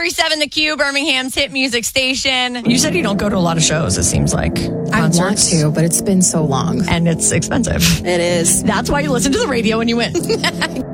93.7 The Q, Birmingham's hit music station. You said you don't go to a lot of shows, it seems like. Concerts. I want to, but it's been so long. And it's expensive. It is. That's why you listen to the radio when you win.